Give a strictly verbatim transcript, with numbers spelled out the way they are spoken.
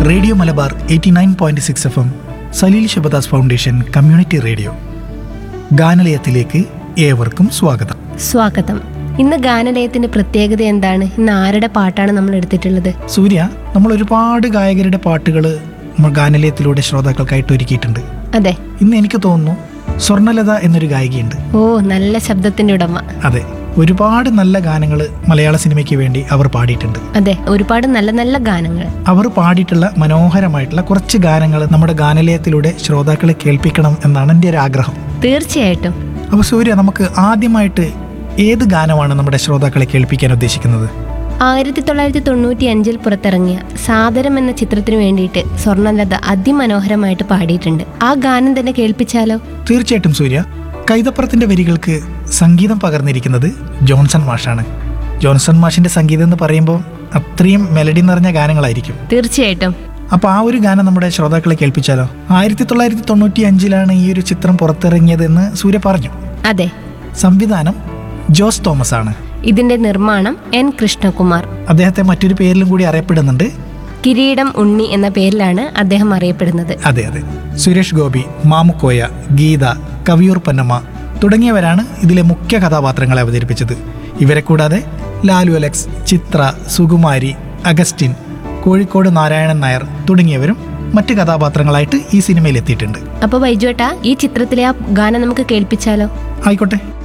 Radio Malabar eighty nine point six F M, Saleel Sivadas foundation community radio. ഗാനലയത്തിലേക്ക് ഏവർക്കും സ്വാഗതം. സ്വാഗതം. ഇന്ന് ഗാനലയത്തിന്റെ പ്രത്യേകത എന്താണ്? ഇന്ന് ആരുടെ പാട്ടാണ് നമ്മൾ എടുത്തിട്ടുള്ളത്? സൂര്യ, നമ്മൾ ഒരുപാട് ഗായകരുടെ പാട്ടുകൾ നമ്മൾ ഗാനലയത്തിലൂടെ ശ്രോതാക്കൾക്കായിട്ട് ഒരുക്കിയിട്ടുണ്ട്. അതെ, ഇന്ന് എനിക്ക് തോന്നുന്നു സ്വർണ്ണലത എന്നൊരു ഗായികയുണ്ട്. ഓ, നല്ല ശബ്ദത്തിന്റെ ഉടമ. അതെ, ഒരുപാട് നല്ല ഗാനങ്ങൾ മലയാള സിനിമയ്ക്ക് വേണ്ടി അവർ പാടിയിട്ടുണ്ട്. അതെ, ഒരുപാട് നല്ല നല്ല ഗാനങ്ങൾ. അവർ പാടിയിട്ടുള്ള മനോഹരമായിട്ടുള്ള കുറച്ച് ഗാനങ്ങൾ നമ്മുടെ ഗാനലയത്തിലൂടെ ശ്രോതാക്കളെ കേൾപ്പിക്കണം എന്നാണ് എൻ്റെ ഒരു ആഗ്രഹം. തീർച്ചയായിട്ടും. അപ്പോൾ സൂര്യ, നമുക്ക് ആദ്യമായിട്ട് ഏത് ഗാനമാണ് നമ്മുടെ ശ്രോതാക്കളെ കേൾപ്പിക്കാൻ ഉദ്ദേശിക്കുന്നത്? ആയിരത്തി തൊള്ളായിരത്തി തൊണ്ണൂറ്റി അഞ്ചിൽ പുറത്തിറങ്ങിയ സാദരം എന്ന ചിത്രത്തിന് വേണ്ടിയിട്ട് സ്വർണ്ണലത അതിമനോഹരമായിട്ട് പാടിയിട്ടുണ്ട്. ആ ഗാനം തന്നെ കേൾപ്പിച്ചാലോ? തീർച്ചയായിട്ടും സൂര്യ. കൈതപ്പുറത്തിന്റെ വരികൾക്ക് സംഗീതം പകർന്നിരിക്കുന്നത് ജോൺസൺ മാഷാണ്. ജോൺസൺ മാഷിന്റെ സംഗീതം എന്ന് പറയുമ്പോൾ അത്രയും മെലഡി നിറഞ്ഞ ഗാനങ്ങളായിരിക്കും. തീർച്ചയായിട്ടും. അപ്പോൾ ആ ഒരു ഗാനം നമ്മുടെ ശ്രോതാക്കളെ കേൾപ്പിച്ചാലോ? ആയിരത്തി തൊള്ളായിരത്തി തൊണ്ണൂറ്റി അഞ്ചിലാണ് ഈ ഒരു ചിത്രം പുറത്തിറങ്ങിയതെന്ന് സൂര്യ പറഞ്ഞു. അതെ. സംവിധാനം ജോസ് തോമസ് ആണ്. ഇതിന്റെ നിർമ്മാണം എൻ കൃഷ്ണകുമാർ. അദ്ദേഹത്തെ മറ്റൊരു പേരിലും കൂടി അറിയപ്പെടുന്നുണ്ട്, കിരീടം ഉണ്ണി എന്ന പേരിലാണ് അദ്ദേഹം അറിയപ്പെടുന്നത്. അതെ അതെ. സുരേഷ് ഗോപി, മാമുക്കോയ, ഗീത, കവിയൂർ പൊന്നമ്മ തുടങ്ങിയവരാണ് ഇതിലെ മുഖ്യ കഥാപാത്രങ്ങളെ അവതരിപ്പിച്ചത്. ഇവരെ കൂടാതെ ലാലു അലക്സ്, ചിത്ര, സുകുമാരി, അഗസ്റ്റിൻ, കോഴിക്കോട് നാരായണൻ നായർ തുടങ്ങിയവരും മറ്റ് കഥാപാത്രങ്ങളായിട്ട് ഈ സിനിമയിൽ എത്തിയിട്ടുണ്ട്. അപ്പൊ ബൈജുവേട്ടാ, ഈ ചിത്രത്തിലെ ആ ഗാനം നമുക്ക് കേൾപ്പിച്ചാലോ? ആയിക്കോട്ടെ.